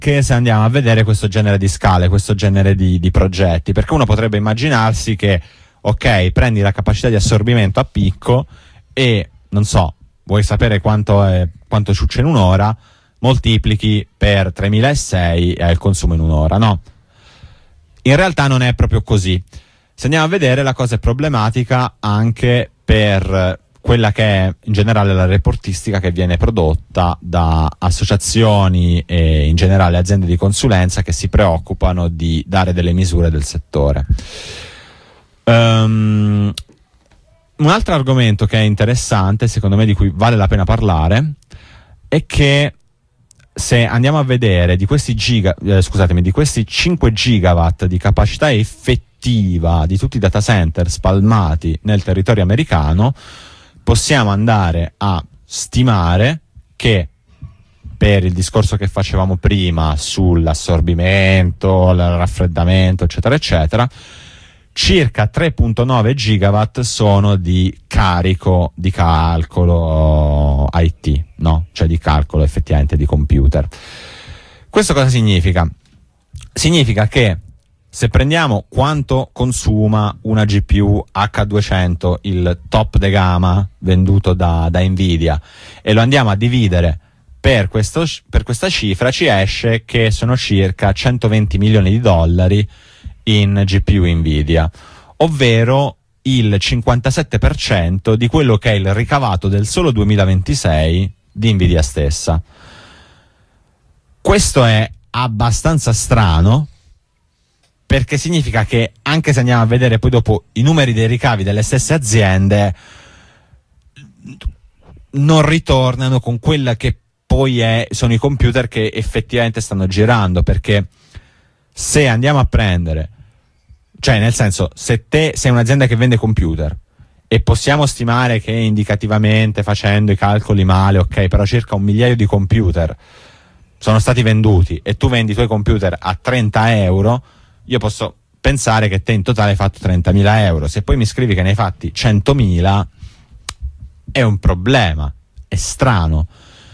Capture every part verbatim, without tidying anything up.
anche se andiamo a vedere questo genere di scale, questo genere di, di progetti, perché uno potrebbe immaginarsi che, ok, prendi la capacità di assorbimento a picco e, non so, vuoi sapere quanto, è, quanto ciuccia in un'ora, moltiplichi per tremilasei e hai il consumo in un'ora, no? In realtà non è proprio così. Se andiamo a vedere, la cosa è problematica anche per quella che è in generale la reportistica che viene prodotta da associazioni e in generale aziende di consulenza che si preoccupano di dare delle misure del settore. Um, un altro argomento che è interessante, secondo me, di cui vale la pena parlare, è che se andiamo a vedere di questi giga, eh, scusatemi, di questi cinque gigawatt di capacità effettiva di tutti i data center spalmati nel territorio americano, possiamo andare a stimare che, per il discorso che facevamo prima sull'assorbimento, il raffreddamento, eccetera, eccetera, circa tre virgola nove gigawatt sono di carico di calcolo I T, no? Cioè di calcolo effettivamente di computer. Questo cosa significa? Significa che se prendiamo quanto consuma una G P U H duecento, il top de gamma venduto da, da Nvidia, e lo andiamo a dividere per, questo, per questa cifra, ci esce che sono circa centoventi milioni di dollari in G P U Nvidia, ovvero il cinquantasette per cento di quello che è il ricavato del solo duemilaventisei di Nvidia stessa. Questo è abbastanza strano, perché significa che, anche se andiamo a vedere poi dopo i numeri dei ricavi delle stesse aziende, non ritornano con quella che poi è, sono i computer che effettivamente stanno girando, perché se andiamo a prendere, cioè nel senso, se te sei un'azienda che vende computer e possiamo stimare che indicativamente, facendo i calcoli male, ok, però circa un migliaio di computer sono stati venduti e tu vendi i tuoi computer a trenta euro, io posso pensare che te in totale hai fatto trentamila euro. Se poi mi scrivi che ne hai fatti centomila, è un problema, è strano.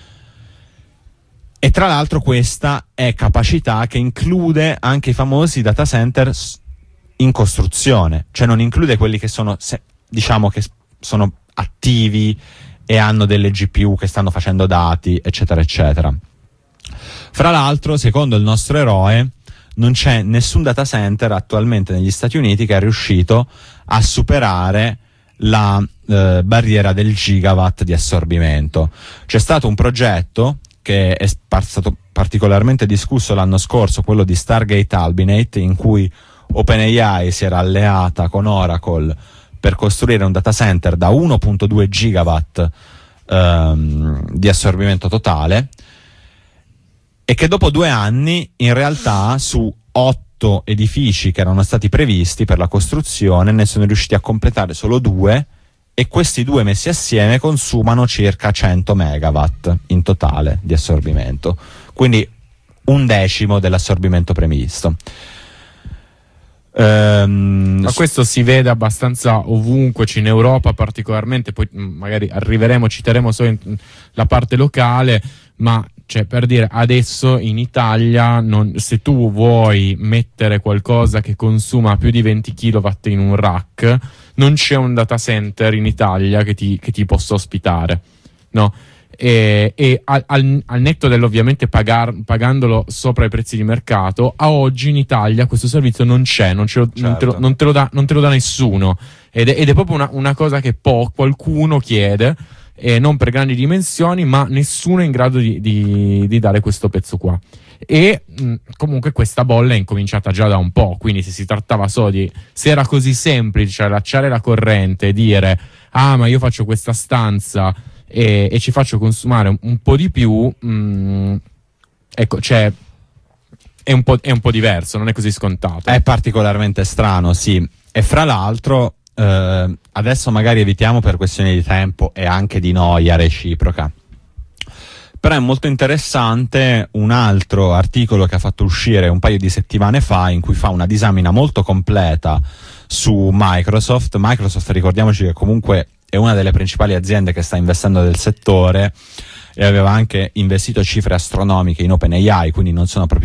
E tra l'altro questa è capacità che include anche i famosi data center in costruzione, cioè non include quelli che sono, diciamo, che sono attivi e hanno delle G P U che stanno facendo dati, eccetera, eccetera. Fra l'altro, secondo il nostro eroe, non c'è nessun data center attualmente negli Stati Uniti che è riuscito a superare la eh, barriera del gigawatt di assorbimento. C'è stato un progetto che è stato particolarmente discusso l'anno scorso, quello di Stargate Albinate, in cui OpenAI si era alleata con Oracle per costruire un data center da uno virgola due gigawatt ehm, di assorbimento totale, e che dopo due anni in realtà su otto edifici che erano stati previsti per la costruzione ne sono riusciti a completare solo due, e questi due messi assieme consumano circa cento megawatt in totale di assorbimento, quindi un decimo dell'assorbimento previsto. Um, Ma questo si vede abbastanza ovunque, in Europa particolarmente, poi magari arriveremo, citeremo solo in, la parte locale, ma cioè, per dire, adesso in Italia non, se tu vuoi mettere qualcosa che consuma più di venti chilowatt in un rack, non c'è un data center in Italia che ti, che ti possa ospitare, no? E, e al, al, al netto dell'ovviamente pagar, pagandolo sopra i prezzi di mercato, a oggi in Italia questo servizio non c'è, non, ce lo, certo. non, te lo, non, te lo dà, non te lo dà nessuno, ed è, ed è proprio una, una cosa che po' qualcuno chiede, e non per grandi dimensioni, ma nessuno è in grado di, di, di dare questo pezzo qua. E mh, comunque questa bolla è incominciata già da un po', quindi se si trattava solo di, se era così semplice allacciare la corrente e dire ah ma io faccio questa stanza e, e ci faccio consumare un, un po' di più, mh, ecco, cioè è un po', è un po' diverso, non è così scontato. È particolarmente strano, sì. E fra l'altro Uh, adesso magari evitiamo per questioni di tempo e anche di noia reciproca, però è molto interessante un altro articolo che ha fatto uscire un paio di settimane fa, in cui fa una disamina molto completa su Microsoft. Microsoft, ricordiamoci che comunque è una delle principali aziende che sta investendo nel settore e aveva anche investito cifre astronomiche in OpenAI, quindi non sono proprio